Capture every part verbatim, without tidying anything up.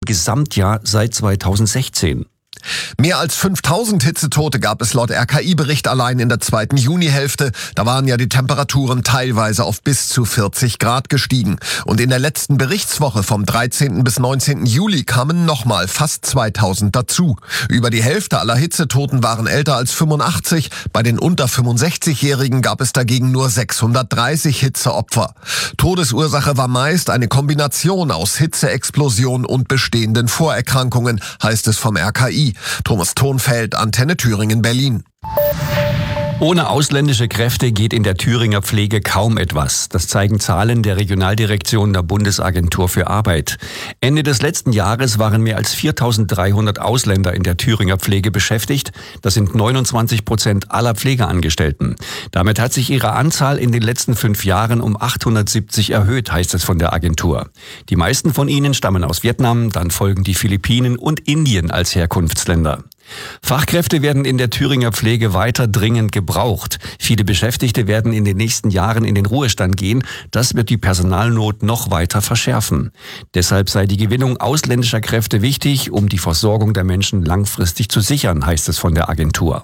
Gesamtjahr seit zweitausendsechzehn. Mehr als fünftausend Hitzetote gab es laut R K I-Bericht allein in der zweiten Junihälfte. Da waren ja die Temperaturen teilweise auf bis zu vierzig Grad gestiegen. Und in der letzten Berichtswoche vom dreizehnten bis neunzehnten Juli kamen nochmal fast zweitausend dazu. Über die Hälfte aller Hitzetoten waren älter als fünfundachtzig. Bei den unter fünfundsechzigjährigen gab es dagegen nur sechshundertdreißig Hitzeopfer. Todesursache war meist eine Kombination aus Hitzeexplosion und bestehenden Vorerkrankungen, heißt es vom R K I. Thomas Thonfeld, Antenne Thüringen, Berlin. Ohne ausländische Kräfte geht in der Thüringer Pflege kaum etwas. Das zeigen Zahlen der Regionaldirektion der Bundesagentur für Arbeit. Ende des letzten Jahres waren mehr als viertausenddreihundert Ausländer in der Thüringer Pflege beschäftigt. Das sind neunundzwanzig Prozent aller Pflegeangestellten. Damit hat sich ihre Anzahl in den letzten fünf Jahren um achthundertsiebzig erhöht, heißt es von der Agentur. Die meisten von ihnen stammen aus Vietnam, dann folgen die Philippinen und Indien als Herkunftsländer. Fachkräfte werden in der Thüringer Pflege weiter dringend gebraucht. Viele Beschäftigte werden in den nächsten Jahren in den Ruhestand gehen. Das wird die Personalnot noch weiter verschärfen. Deshalb sei die Gewinnung ausländischer Kräfte wichtig, um die Versorgung der Menschen langfristig zu sichern, heißt es von der Agentur.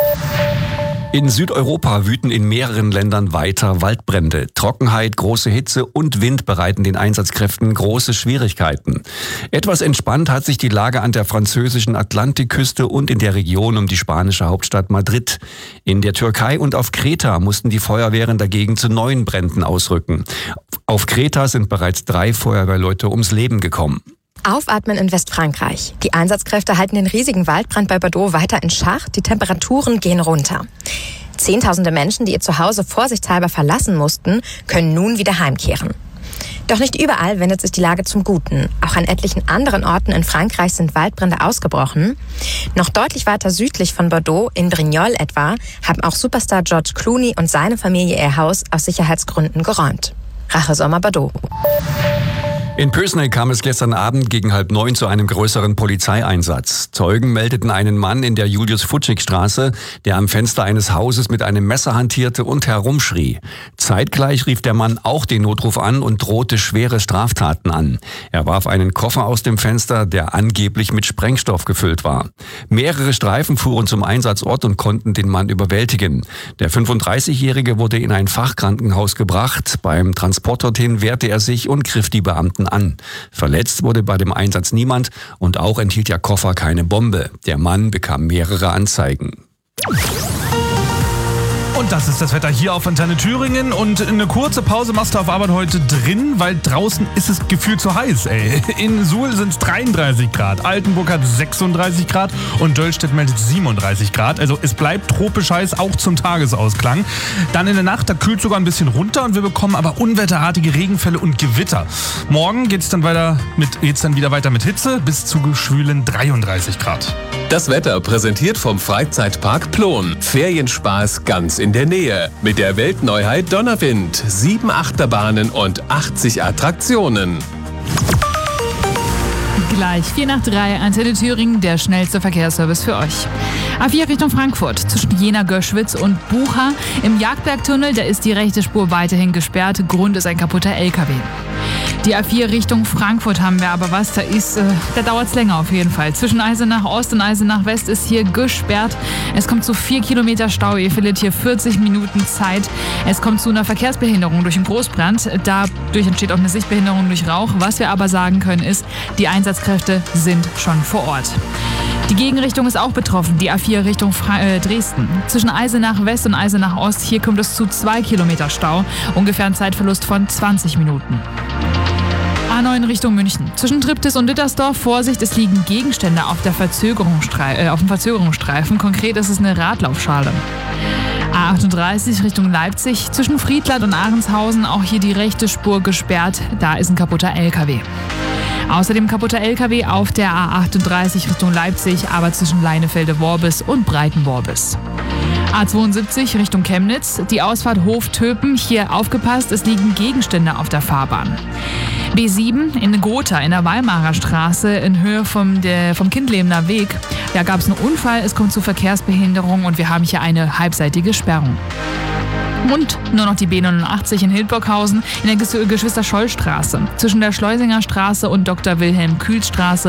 In Südeuropa wüten in mehreren Ländern weiter Waldbrände. Trockenheit, große Hitze und Wind bereiten den Einsatzkräften große Schwierigkeiten. Etwas entspannt hat sich die Lage an der französischen Atlantikküste und in der Region um die spanische Hauptstadt Madrid. In der Türkei und auf Kreta mussten die Feuerwehren dagegen zu neuen Bränden ausrücken. Auf Kreta sind bereits drei Feuerwehrleute ums Leben gekommen. Aufatmen in Westfrankreich. Die Einsatzkräfte halten den riesigen Waldbrand bei Bordeaux weiter in Schach. Die Temperaturen gehen runter. Zehntausende Menschen, die ihr Zuhause vorsichtshalber verlassen mussten, können nun wieder heimkehren. Doch nicht überall wendet sich die Lage zum Guten. Auch an etlichen anderen Orten in Frankreich sind Waldbrände ausgebrochen. Noch deutlich weiter südlich von Bordeaux, in Brignoles etwa, haben auch Superstar George Clooney und seine Familie ihr Haus aus Sicherheitsgründen geräumt. Rache Sommer Bordeaux. In Pösneck kam es gestern Abend gegen halb neun zu einem größeren Polizeieinsatz. Zeugen meldeten einen Mann in der Julius-Futschig-Straße, der am Fenster eines Hauses mit einem Messer hantierte und herumschrie. Zeitgleich rief der Mann auch den Notruf an und drohte schwere Straftaten an. Er warf einen Koffer aus dem Fenster, der angeblich mit Sprengstoff gefüllt war. Mehrere Streifen fuhren zum Einsatzort und konnten den Mann überwältigen. Der fünfunddreißigjährige wurde in ein Fachkrankenhaus gebracht. Beim Transport dorthin wehrte er sich und griff die Beamten an. Verletzt wurde bei dem Einsatz niemand und auch enthielt der Koffer keine Bombe. Der Mann bekam mehrere Anzeigen. Und das ist das Wetter hier auf Antenne Thüringen. Und eine kurze Pause machst du auf Arbeit heute drin, weil draußen ist es gefühlt zu heiß, ey. In Suhl sind es dreiunddreißig Grad, Altenburg hat sechsunddreißig Grad und Döllstedt meldet siebenunddreißig Grad. Also es bleibt tropisch heiß, auch zum Tagesausklang. Dann in der Nacht, da kühlt sogar ein bisschen runter und wir bekommen aber unwetterartige Regenfälle und Gewitter. Morgen geht's dann weiter mit, geht's dann wieder weiter mit Hitze bis zu schwülen dreiunddreißig Grad. Das Wetter präsentiert vom Freizeitpark Plon. Ferienspaß ganz in der Nähe. Mit der Weltneuheit Donnerwind. Sieben Achterbahnen und achtzig Attraktionen. Gleich vier nach drei, Antenne Thüringen, der schnellste Verkehrsservice für euch. A vier Richtung Frankfurt, zwischen Jena, Göschwitz und Bucha. Im Jagdbergtunnel, da ist die rechte Spur weiterhin gesperrt. Grund ist ein kaputter L K W. Die A vier Richtung Frankfurt haben wir aber was, da ist, äh, da dauert es länger auf jeden Fall. Zwischen Eisenach Ost und Eisenach West ist hier gesperrt. Es kommt zu vier Kilometer Stau, ihr verliert hier vierzig Minuten Zeit. Es kommt zu einer Verkehrsbehinderung durch einen Großbrand. Dadurch entsteht auch eine Sichtbehinderung durch Rauch. Was wir aber sagen können ist, die Einsatzkräfte sind schon vor Ort. Die Gegenrichtung ist auch betroffen, die A vier Richtung Fra- äh, Dresden. Zwischen Eisenach West und Eisenach Ost, hier kommt es zu zwei Kilometer Stau, ungefähr ein Zeitverlust von zwanzig Minuten. A neun Richtung München. Zwischen Triptis und Dittersdorf, Vorsicht, es liegen Gegenstände auf, der Verzögerungsstre- äh, auf dem Verzögerungsstreifen. Konkret ist es eine Radlaufschale. A achtunddreißig Richtung Leipzig. Zwischen Friedland und Ahrenshausen, auch hier die rechte Spur gesperrt. Da ist ein kaputter L K W. Außerdem kaputter L K W auf der A achtunddreißig Richtung Leipzig, aber zwischen Leinefelde-Worbis und Breiten-Worbis. A zweiundsiebzig Richtung Chemnitz, die Ausfahrt Hof-Töpen, hier aufgepasst, es liegen Gegenstände auf der Fahrbahn. B sieben in Gotha in der Weimarer Straße in Höhe vom, der, vom Kindlebener Weg. Da gab es einen Unfall, es kommt zu Verkehrsbehinderung und wir haben hier eine halbseitige Sperrung. Und nur noch die B neunundachtzig in Hildburghausen in der Geschwister-Scholl-Straße. Zwischen der Schleusinger Straße und Doktor Wilhelm-Kühls Straße